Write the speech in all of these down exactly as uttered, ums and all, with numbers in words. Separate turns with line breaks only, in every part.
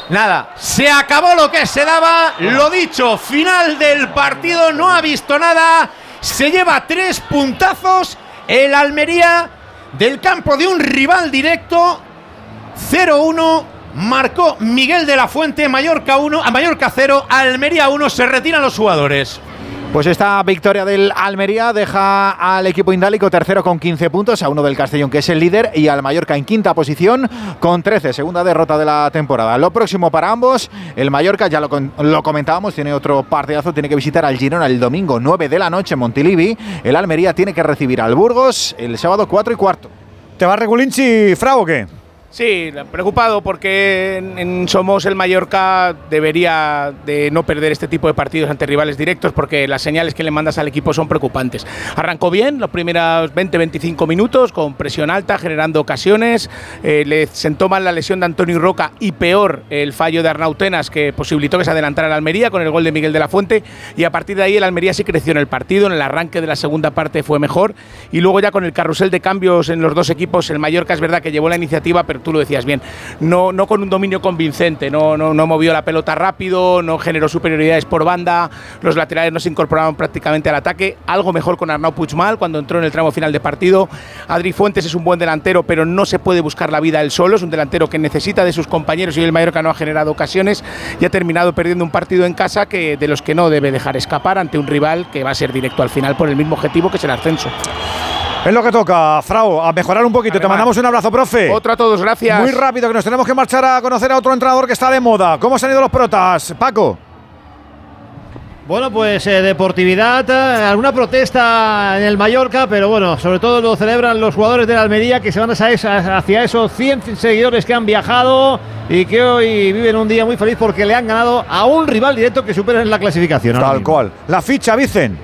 Nada, se acabó lo que se daba, lo dicho, final del partido, no ha visto nada, se lleva tres puntazos el Almería del campo de un rival directo, cero uno, marcó Miguel de la Fuente, Mallorca uno, a Mallorca cero, Almería uno, se retiran los jugadores.
Pues esta victoria del Almería deja al equipo indálico tercero con quince puntos, a uno del Castellón, que es el líder, y al Mallorca en quinta posición con trece, segunda derrota de la temporada. Lo próximo para ambos, el Mallorca, ya lo, lo comentábamos, tiene otro partidazo, tiene que visitar al Girona el domingo nueve de la noche en Montilivi. El Almería tiene que recibir al Burgos el sábado cuatro y cuarto.
¿Te va Regulinchi, Frau, o qué?
Sí, preocupado porque en, en Somos el Mallorca debería de no perder este tipo de partidos ante rivales directos, porque las señales que le mandas al equipo son preocupantes. Arrancó bien los primeros veinte a veinticinco minutos con presión alta, generando ocasiones, eh, le sentó mal la lesión de Antonio Roca y peor el fallo de Arnau Tenas, que posibilitó que se adelantara el Almería con el gol de Miguel de la Fuente, y a partir de ahí el Almería sí creció en el partido. En el arranque de la segunda parte fue mejor, y luego ya con el carrusel de cambios en los dos equipos, el Mallorca es verdad que llevó la iniciativa, pero tú lo decías bien, no, no con un dominio convincente, no, no, no movió la pelota rápido, no generó superioridades por banda, los laterales no se incorporaban prácticamente al ataque. Algo mejor con Arnau Puigmal cuando entró en el tramo final de partido. Adri Fuentes es un buen delantero, pero no se puede buscar la vida él solo, es un delantero que necesita de sus compañeros, y el Mallorca no ha generado ocasiones y ha terminado perdiendo un partido en casa que, de los que no debe dejar escapar ante un rival que va a ser directo al final por el mismo objetivo, que es el ascenso.
Es lo que toca, Frau, a mejorar un poquito. Además, te mandamos un abrazo, profe.
Otro a todos, gracias.
Muy rápido, que nos tenemos que marchar a conocer a otro entrenador que está de moda. ¿Cómo se han ido los protas, Paco?
Bueno, pues eh, deportividad, eh, alguna protesta en el Mallorca, pero bueno, sobre todo lo celebran los jugadores de la Almería, que se van a, hacia esos cien seguidores que han viajado y que hoy viven un día muy feliz porque le han ganado a un rival directo que supera en la clasificación.
Tal cual. La ficha, Vicen.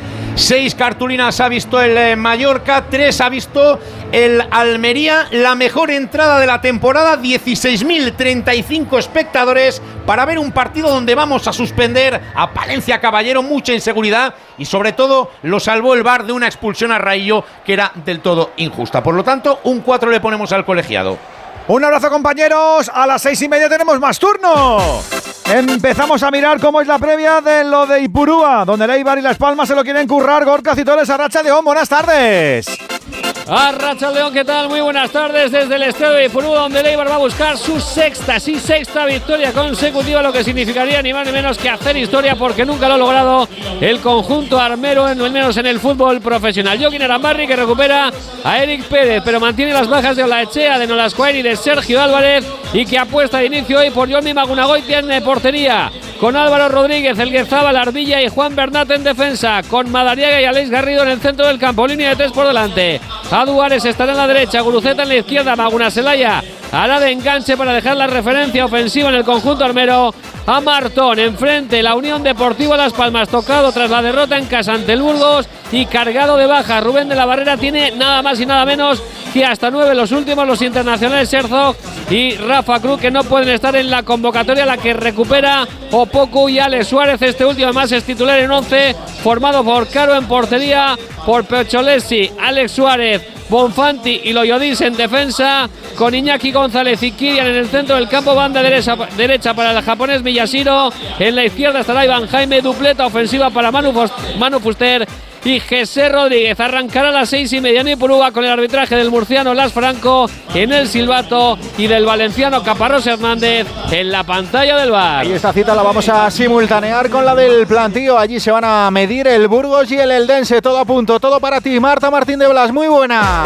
Seis cartulinas ha visto el eh, Mallorca, tres ha visto el Almería. La mejor entrada de la temporada, dieciséis mil treinta y cinco espectadores para ver un partido donde vamos a suspender a Palencia Caballero, mucha inseguridad, y sobre todo lo salvó el V A R de una expulsión a Raillo que era del todo injusta. Por lo tanto, un cuatro le ponemos al colegiado.
Un abrazo, compañeros. A las seis y media tenemos más turno. Empezamos a mirar cómo es la previa de lo de Ipurúa, donde el Eibar y Las Palmas se lo quieren currar. Gorka Citores, Arratsaldeon, buenas tardes.
Arratsaldeon, ¿qué tal? Muy buenas tardes desde el estadio de Ipurúa, donde el Eibar va a buscar su sexta, sí, sexta victoria consecutiva, lo que significaría ni más ni menos que hacer historia, porque nunca lo ha logrado el conjunto armero, en, al menos en el fútbol profesional. Joaquín Arambarri, que recupera a Eric Pérez, pero mantiene las bajas de Olaechea, de Nolascoain y de Sergio Álvarez, y que apuesta de inicio hoy por Johnny Magunagoitia en portería, con Álvaro Rodríguez, Elguezabal, Ardilla y Juan Bernat en defensa, con Madariaga y Alex Garrido en el centro del campo, línea de tres por delante. Aduares estará en la derecha, Guruceta en la izquierda, Magunaselaya hará de enganche para dejar la referencia ofensiva en el conjunto armero a Martón. Enfrente, la Unión Deportiva Las Palmas, tocado tras la derrota en casa ante el Burgos y cargado de bajas. Rubén de la Barrera tiene nada más y nada menos que hasta nueve, los últimos, los internacionales Herzog y Rafa Cruz, que no pueden estar en la convocatoria, la que recupera Opoku y Alex Suárez. Este último además es titular en once, formado por Caro en portería, por Pecholesi, Alex Suárez, Bonfanti y Loyodis en defensa, con Iñaki González y Kirian en el centro del campo, banda derecha, derecha para el japonés Miyashiro, en la izquierda estará Iván Jaime, dupleta ofensiva para Manu, Manu Fuster y José Rodríguez. Arrancará a las seis y media en Ipurúa con el arbitraje del murciano Las Franco en el silbato y del valenciano Caparrós Hernández en la pantalla del V A R.
Y esta cita la vamos a simultanear con la del plantío. Allí se van a medir el Burgos y el Eldense. Todo a punto, todo para ti, Marta Martín de Blas. Muy buenas.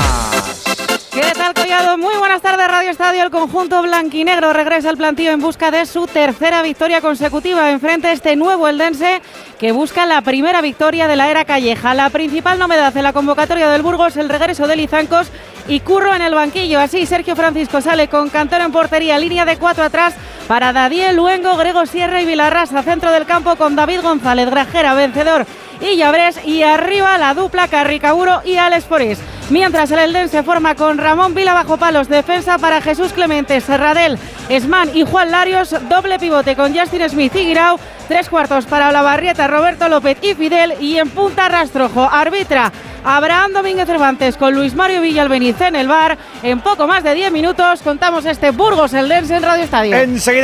¿Qué tal, Collado? Muy buenas tardes, Radio Estadio. El conjunto blanquinegro regresa al plantío en busca de su tercera victoria consecutiva. Enfrente este nuevo Eldense que busca la primera victoria de la era Calleja. La principal novedad en la convocatoria del Burgos, el regreso de Lizancos y Curro en el banquillo. Así, Sergio Francisco sale con Cantero en portería, línea de cuatro atrás para Dadiel, Luengo, Grego Sierra y Vilarrasa. Centro del campo con David González, Grajera, Vencedor y Llabrés, y arriba la dupla Carricaburo y Alex Forés. Mientras el Eldense forma con Ramón Vila bajo palos, defensa para Jesús Clemente, Serradell, Esman y Juan Larios, doble pivote con Justin Smith y Guirao, tres cuartos para Olavarrieta, Roberto López y Fidel, y en punta Rastrojo. Arbitra Abraham Domínguez Cervantes con Luis Mario Villalbeniz en el V A R. En poco más de diez minutos contamos este Burgos Eldense en Radio Estadio.
Enseguida